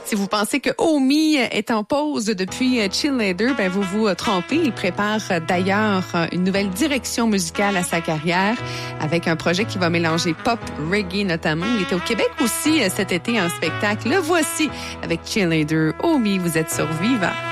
Si vous pensez que Omi est en pause depuis Chill Later, ben vous vous trompez. Il prépare d'ailleurs une nouvelle direction musicale à sa carrière avec un projet qui va mélanger pop, reggae notamment. Il était au Québec aussi cet été en spectacle. Le voici avec Chill Later. Omi, vous êtes sur Viva.